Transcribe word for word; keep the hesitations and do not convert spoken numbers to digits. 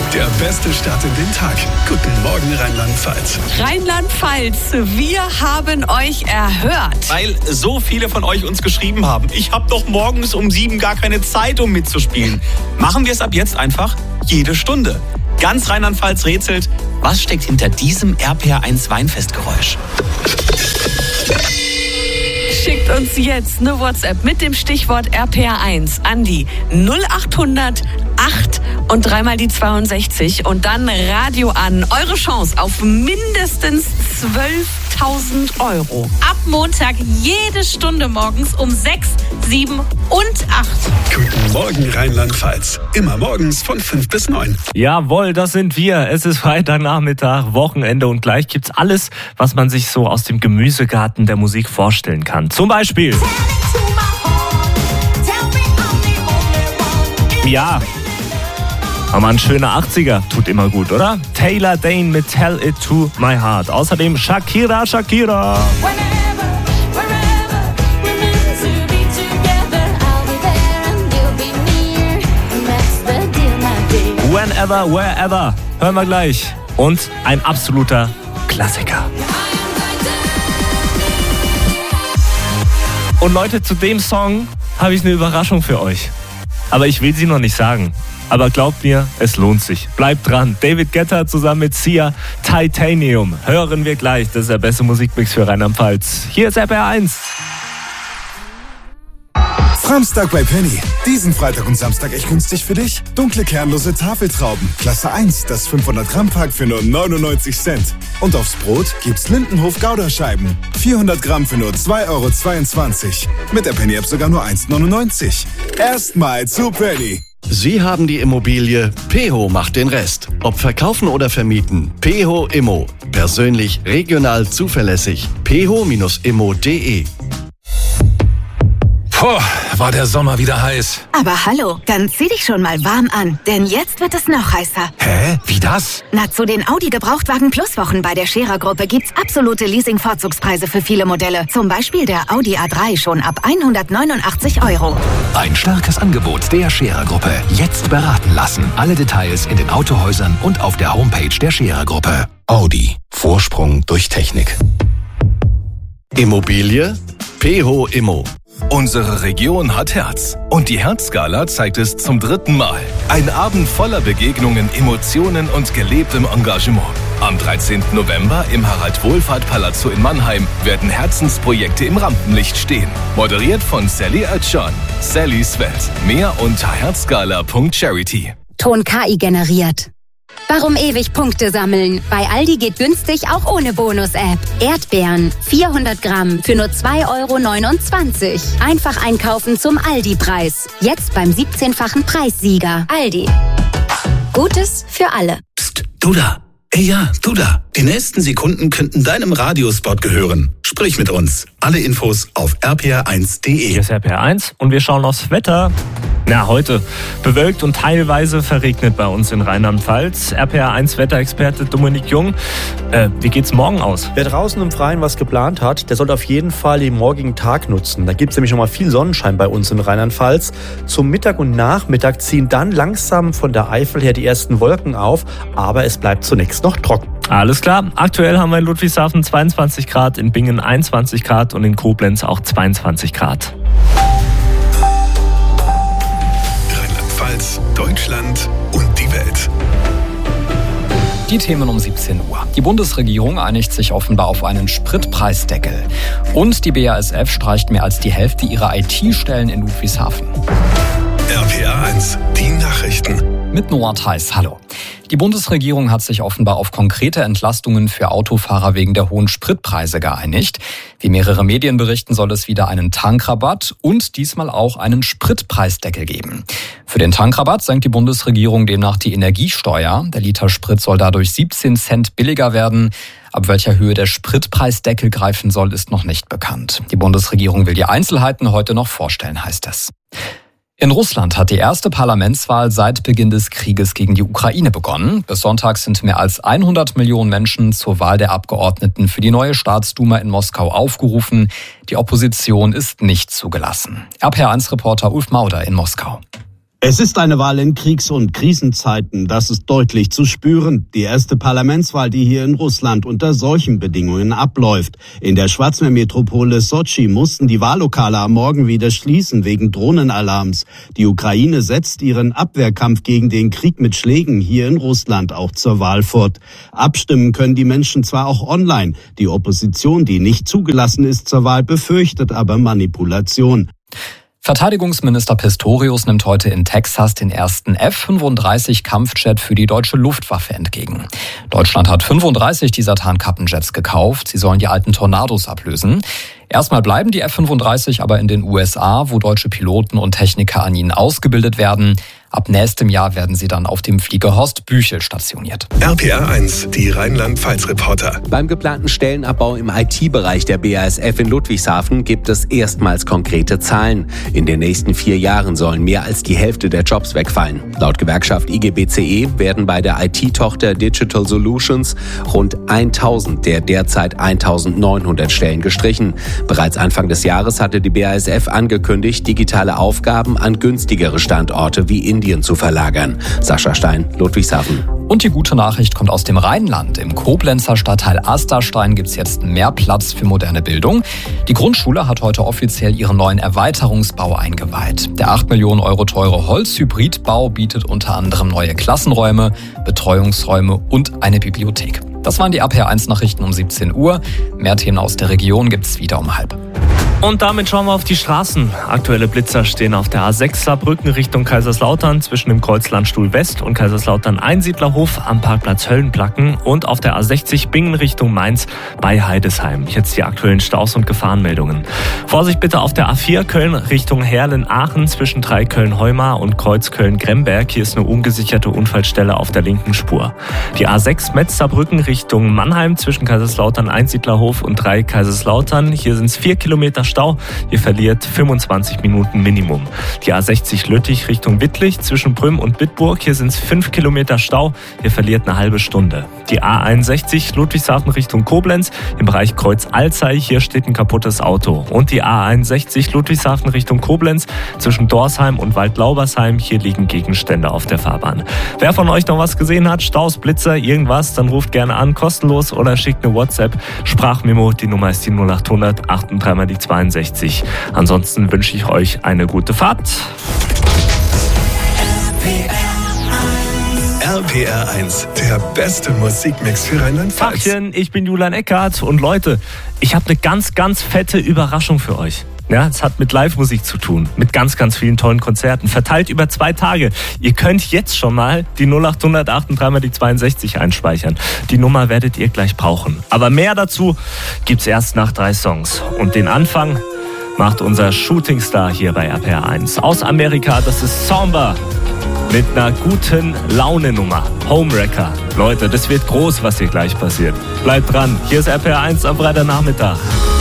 Der beste Start in den Tag. Guten Morgen, Rheinland-Pfalz. Rheinland-Pfalz, wir haben euch erhört. Weil so viele von euch uns geschrieben haben, ich habe doch morgens um sieben gar keine Zeit, um mitzuspielen. Machen wir es ab jetzt einfach jede Stunde. Ganz Rheinland-Pfalz rätselt, was steckt hinter diesem R P R eins Weinfestgeräusch? Schickt uns jetzt eine WhatsApp mit dem Stichwort R P R eins an die null achthundert acht und dreimal die zweiundsechzig und dann Radio an. Eure Chance auf mindestens zwölftausend Euro. Ab Montag jede Stunde morgens um sechs, sieben und acht. Guten Morgen, Rheinland-Pfalz. Immer morgens von fünf bis neun. Jawohl, das sind wir. Es ist Freitagnachmittag, Wochenende und gleich gibt's alles, was man sich so aus dem Gemüsegarten der Musik vorstellen kann. Zum Beispiel... Ja... Aber ein schöner achtziger tut immer gut, oder? Taylor Dane mit Tell It To My Heart. Außerdem Shakira, Shakira. Whenever, Wherever. Hören wir gleich. Und ein absoluter Klassiker. Und Leute, zu dem Song habe ich eine Überraschung für euch. Aber ich will sie noch nicht sagen. Aber glaubt mir, es lohnt sich. Bleibt dran. David Guetta zusammen mit Sia, Titanium. Hören wir gleich. Das ist der beste Musikmix für Rheinland-Pfalz. Hier ist R P R eins. Samstag bei Penny. Diesen Freitag und Samstag echt günstig für dich. Dunkle kernlose Tafeltrauben. Klasse eins, das fünfhundert Gramm Pack für nur neunundneunzig Cent. Und aufs Brot gibt's Lindenhof Gouda-Scheiben. vierhundert Gramm für nur zwei Euro zweiundzwanzig. Mit der Penny-App sogar nur eins neunundneunzig. Erstmal zu Penny. Sie haben die Immobilie, Peho macht den Rest. Ob verkaufen oder vermieten, Peho Immo. Persönlich, regional, zuverlässig. peho Bindestrich immo Punkt de. Puh, war der Sommer wieder heiß. Aber hallo, dann zieh dich schon mal warm an, denn jetzt wird es noch heißer. Hä? Wie das? Na, zu den Audi Gebrauchtwagen Plus Wochen bei der Scherer-Gruppe gibt's absolute Leasing-Vorzugspreise für viele Modelle. Zum Beispiel der Audi A drei schon ab hundertneunundachtzig Euro. Ein starkes Angebot der Scherer-Gruppe. Jetzt beraten lassen. Alle Details in den Autohäusern und auf der Homepage der Scherer-Gruppe. Audi. Vorsprung durch Technik. Immobilie, Peho Immo. Unsere Region hat Herz. Und die Herzgala zeigt es zum dritten Mal. Ein Abend voller Begegnungen, Emotionen und gelebtem Engagement. Am dreizehnten November im Harald-Wohlfahrt-Palazzo in Mannheim werden Herzensprojekte im Rampenlicht stehen. Moderiert von Sally Özcan. Sallys Welt. Mehr unter herzgala Punkt charity. Ton K I generiert. Warum ewig Punkte sammeln? Bei Aldi geht günstig auch ohne Bonus-App. Erdbeeren, vierhundert Gramm für nur zwei Euro neunundzwanzig. Einfach einkaufen zum Aldi-Preis. Jetzt beim siebzehnfachen Preissieger. Aldi. Gutes für alle. Psst, du da. Ey ja, du da. Die nächsten Sekunden könnten deinem Radiospot gehören. Sprich mit uns. Alle Infos auf r p r eins punkt de. Hier ist R P R eins und wir schauen aufs Wetter. Na, heute bewölkt und teilweise verregnet bei uns in Rheinland-Pfalz. R P R eins Wetterexperte Dominik Jung. Äh, wie geht's morgen aus? Wer draußen im Freien was geplant hat, der sollte auf jeden Fall den morgigen Tag nutzen. Da gibt es nämlich noch mal viel Sonnenschein bei uns in Rheinland-Pfalz. Zum Mittag und Nachmittag ziehen dann langsam von der Eifel her die ersten Wolken auf, aber es bleibt zunächst noch trocken. Alles klar. Aktuell haben wir in Ludwigshafen zweiundzwanzig Grad, in Bingen einundzwanzig Grad und in Koblenz auch zweiundzwanzig Grad. Rheinland-Pfalz, Deutschland und die Welt. Die Themen um siebzehn Uhr. Die Bundesregierung einigt sich offenbar auf einen Spritpreisdeckel. Und die B A S F streicht mehr als die Hälfte ihrer I T-Stellen in Ludwigshafen. R P R eins, die Nachrichten. Mit Noah Theis, hallo. Die Bundesregierung hat sich offenbar auf konkrete Entlastungen für Autofahrer wegen der hohen Spritpreise geeinigt. Wie mehrere Medien berichten, soll es wieder einen Tankrabatt und diesmal auch einen Spritpreisdeckel geben. Für den Tankrabatt senkt die Bundesregierung demnach die Energiesteuer. Der Liter Sprit soll dadurch siebzehn Cent billiger werden. Ab welcher Höhe der Spritpreisdeckel greifen soll, ist noch nicht bekannt. Die Bundesregierung will die Einzelheiten heute noch vorstellen, heißt es. In Russland hat die erste Parlamentswahl seit Beginn des Krieges gegen die Ukraine begonnen. Bis Sonntag sind mehr als hundert Millionen Menschen zur Wahl der Abgeordneten für die neue Staatsduma in Moskau aufgerufen. Die Opposition ist nicht zugelassen. R P R eins Reporter Ulf Mauder in Moskau. Es ist eine Wahl in Kriegs- und Krisenzeiten, das ist deutlich zu spüren. Die erste Parlamentswahl, die hier in Russland unter solchen Bedingungen abläuft. In der Schwarzmeermetropole Sotschi mussten die Wahllokale am Morgen wieder schließen wegen Drohnenalarms. Die Ukraine setzt ihren Abwehrkampf gegen den Krieg mit Schlägen hier in Russland auch zur Wahl fort. Abstimmen können die Menschen zwar auch online. Die Opposition, die nicht zugelassen ist zur Wahl, befürchtet aber Manipulation. Verteidigungsminister Pistorius nimmt heute in Texas den ersten F fünfunddreißig Kampfjet für die deutsche Luftwaffe entgegen. Deutschland hat fünfunddreißig dieser Tarnkappenjets gekauft. Sie sollen die alten Tornados ablösen. Erstmal bleiben die F fünfunddreißig aber in den U S A, wo deutsche Piloten und Techniker an ihnen ausgebildet werden. Ab nächstem Jahr werden sie dann auf dem Flieger Horst Büchel stationiert. R P R eins, die Rheinland-Pfalz-Reporter. Beim geplanten Stellenabbau im I T-Bereich der B A S F in Ludwigshafen gibt es erstmals konkrete Zahlen. In den nächsten vier Jahren sollen mehr als die Hälfte der Jobs wegfallen. Laut Gewerkschaft I G B C E werden bei der I T-Tochter Digital Solutions rund tausend der derzeit eintausendneunhundert Stellen gestrichen. Bereits Anfang des Jahres hatte die B A S F angekündigt, digitale Aufgaben an günstigere Standorte wie Indien zu verlagern. Sascha Stein, Ludwigshafen. Und die gute Nachricht kommt aus dem Rheinland. Im Koblenzer Stadtteil Asterstein gibt es jetzt mehr Platz für moderne Bildung. Die Grundschule hat heute offiziell ihren neuen Erweiterungsbau eingeweiht. Der acht Millionen Euro teure Holzhybridbau bietet unter anderem neue Klassenräume, Betreuungsräume und eine Bibliothek. Das waren die R P R eins Nachrichten um siebzehn Uhr. Mehr Themen aus der Region gibt's wieder um halb. Und damit schauen wir auf die Straßen. Aktuelle Blitzer stehen auf der A sechs Saarbrücken Richtung Kaiserslautern zwischen dem Kreuz Landstuhl West und Kaiserslautern Einsiedlerhof am Parkplatz Höllenplacken und auf der A sechzig Bingen Richtung Mainz bei Heidesheim. Jetzt die aktuellen Staus und Gefahrenmeldungen. Vorsicht bitte auf der A vier Köln Richtung Herlen-Aachen zwischen Dreiköln-Heumar und Kreuz Köln-Gremberg. Hier ist eine ungesicherte Unfallstelle auf der linken Spur. Die A sechs Metz-Saarbrücken Richtung Mannheim zwischen Kaiserslautern Einsiedlerhof und drei Kaiserslautern. Hier sind es vier Kilometer Stau. Ihr verliert fünfundzwanzig Minuten Minimum. Die A sechzig Lüttich Richtung Wittlich zwischen Prüm und Bitburg. Hier sind es fünf Kilometer Stau. Ihr verliert eine halbe Stunde. Die A einundsechzig Ludwigshafen Richtung Koblenz im Bereich Kreuz Alzey. Hier steht ein kaputtes Auto. Und die A einundsechzig Ludwigshafen Richtung Koblenz zwischen Dorsheim und Waldlaubersheim. Hier liegen Gegenstände auf der Fahrbahn. Wer von euch noch was gesehen hat, Staus, Blitzer, irgendwas, dann ruft gerne an, kostenlos oder schickt eine WhatsApp. Sprachmemo, die Nummer ist die null acht hundert achtunddreißig mal die zweiundsechzig. Ansonsten wünsche ich euch eine gute Fahrt. R P R eins, der beste Musikmix für Rheinland-Pfalz. Tachchen, ich bin Julian Eckhardt und Leute, ich habe eine ganz, ganz fette Überraschung für euch. Ja, es hat mit Live-Musik zu tun, mit ganz, ganz vielen tollen Konzerten, verteilt über zwei Tage. Ihr könnt jetzt schon mal die null acht hundert achtunddreißig mal die zweiundsechzig einspeichern. Die Nummer werdet ihr gleich brauchen. Aber mehr dazu gibt's erst nach drei Songs. Und den Anfang macht unser Shootingstar hier bei R P R eins. Aus Amerika, das ist Samba mit einer guten Laune-Nummer. Homewrecker. Leute, das wird groß, was hier gleich passiert. Bleibt dran. Hier ist R P R eins am Freitagnachmittag.